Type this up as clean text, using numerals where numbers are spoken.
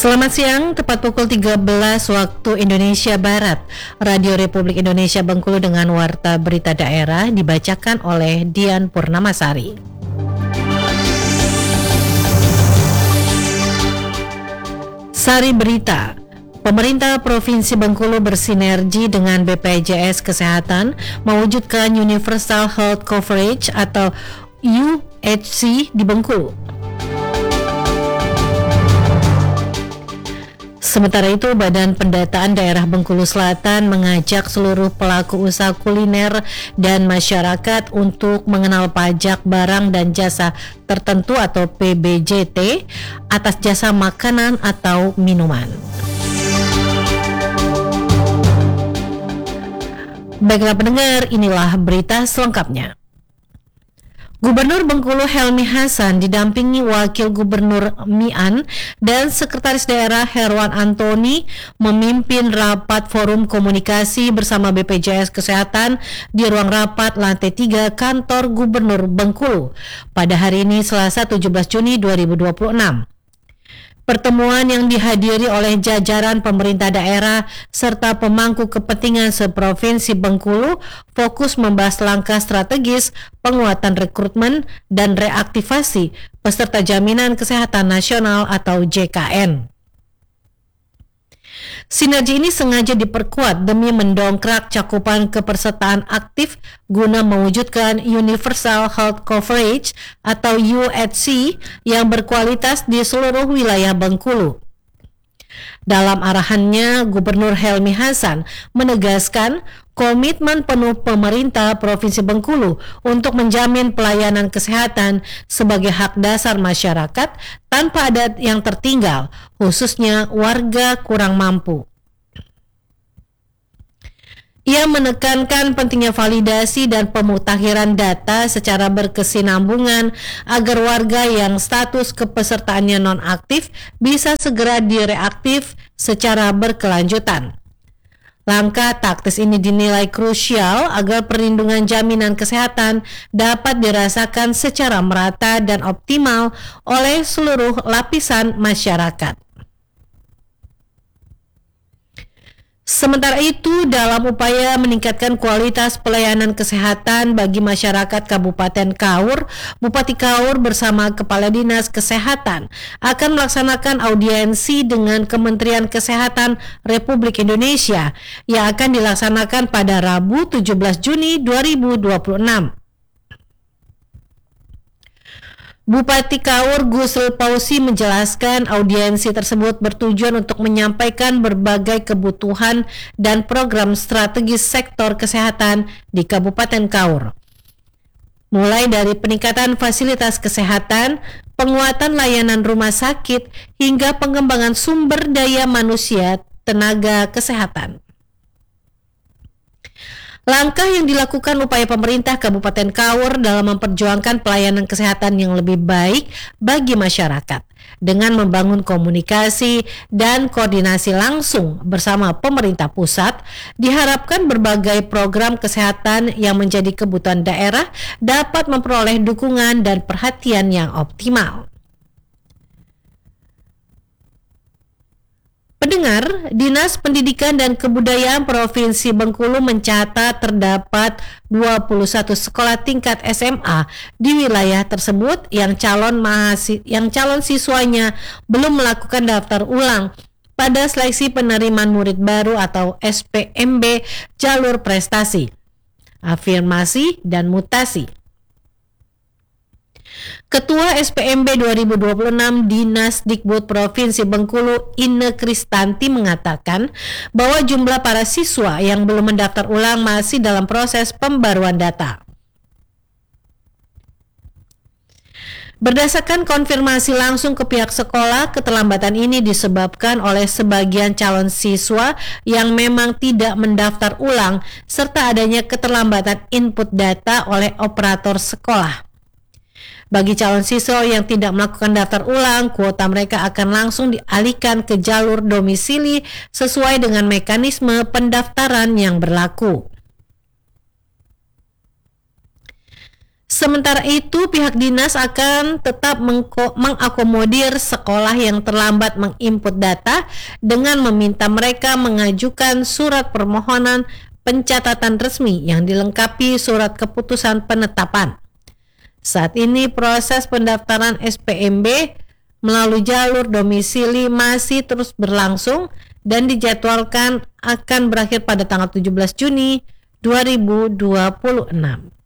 Selamat siang, tepat pukul 13 waktu Indonesia Barat. Radio Republik Indonesia Bengkulu dengan Warta Berita Daerah dibacakan oleh Dian Purnamasari. Sari Berita. Pemerintah Provinsi Bengkulu bersinergi dengan BPJS Kesehatan mewujudkan Universal Health Coverage atau UHC di Bengkulu. Sementara itu, Badan Pendataan Daerah Bengkulu Selatan mengajak seluruh pelaku usaha kuliner dan masyarakat untuk mengenal pajak barang dan jasa tertentu atau PBJT atas jasa makanan atau minuman. Baiklah pendengar, inilah berita selengkapnya. Gubernur Bengkulu Helmi Hasan didampingi Wakil Gubernur Mian dan Sekretaris Daerah Herwan Antoni memimpin rapat forum komunikasi bersama BPJS Kesehatan di ruang rapat lantai 3 kantor Gubernur Bengkulu pada hari ini Selasa 17 Juni 2026. Pertemuan yang dihadiri oleh jajaran pemerintah daerah serta pemangku kepentingan seprovinsi Bengkulu fokus membahas langkah strategis penguatan rekrutmen dan reaktivasi peserta Jaminan Kesehatan Nasional atau JKN. Sinergi ini sengaja diperkuat demi mendongkrak cakupan kepesertaan aktif guna mewujudkan Universal Health Coverage atau UHC yang berkualitas di seluruh wilayah Bengkulu. Dalam arahannya, Gubernur Helmi Hasan menegaskan komitmen penuh pemerintah Provinsi Bengkulu untuk menjamin pelayanan kesehatan sebagai hak dasar masyarakat tanpa ada yang tertinggal, khususnya warga kurang mampu. Ia menekankan pentingnya validasi dan pemutakhiran data secara berkesinambungan agar warga yang status kepesertaannya nonaktif bisa segera direaktif secara berkelanjutan. Langkah taktis ini dinilai krusial agar perlindungan jaminan kesehatan dapat dirasakan secara merata dan optimal oleh seluruh lapisan masyarakat. Sementara itu, dalam upaya meningkatkan kualitas pelayanan kesehatan bagi masyarakat Kabupaten Kaur, Bupati Kaur bersama Kepala Dinas Kesehatan akan melaksanakan audiensi dengan Kementerian Kesehatan Republik Indonesia yang akan dilaksanakan pada Rabu 17 Juni 2026. Bupati Kaur Gusel Pausi menjelaskan audiensi tersebut bertujuan untuk menyampaikan berbagai kebutuhan dan program strategis sektor kesehatan di Kabupaten Kaur. Mulai dari peningkatan fasilitas kesehatan, penguatan layanan rumah sakit, hingga pengembangan sumber daya manusia tenaga kesehatan. Langkah yang dilakukan upaya pemerintah Kabupaten Kaur dalam memperjuangkan pelayanan kesehatan yang lebih baik bagi masyarakat dengan membangun komunikasi dan koordinasi langsung bersama pemerintah pusat, diharapkan berbagai program kesehatan yang menjadi kebutuhan daerah dapat memperoleh dukungan dan perhatian yang optimal. Pendengar, Dinas Pendidikan dan Kebudayaan Provinsi Bengkulu mencatat terdapat 21 sekolah tingkat SMA di wilayah tersebut yang calon siswanya belum melakukan daftar ulang pada seleksi penerimaan murid baru atau SPMB jalur prestasi, afirmasi, dan mutasi. Ketua SPMB 2026 Dinas Dikbud Provinsi Bengkulu Ine Kristanti mengatakan bahwa jumlah para siswa yang belum mendaftar ulang masih dalam proses pembaruan data. Berdasarkan konfirmasi langsung ke pihak sekolah, keterlambatan ini disebabkan oleh sebagian calon siswa yang memang tidak mendaftar ulang serta adanya keterlambatan input data oleh operator sekolah. Bagi calon siswa yang tidak melakukan daftar ulang, kuota mereka akan langsung dialihkan ke jalur domisili sesuai dengan mekanisme pendaftaran yang berlaku. Sementara itu, pihak dinas akan tetap mengakomodir sekolah yang terlambat menginput data dengan meminta mereka mengajukan surat permohonan pencatatan resmi yang dilengkapi surat keputusan penetapan. Saat ini proses pendaftaran SPMB melalui jalur domisili masih terus berlangsung dan dijadwalkan akan berakhir pada tanggal 17 Juni 2026.